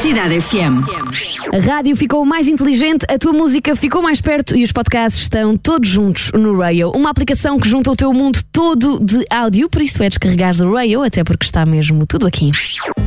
Cidade FM. A rádio ficou mais inteligente, a tua música ficou mais perto e os podcasts estão todos juntos no Rayo. Uma aplicação que junta o teu mundo todo de áudio, por isso é descarregares o Rayo, até porque está mesmo tudo aqui.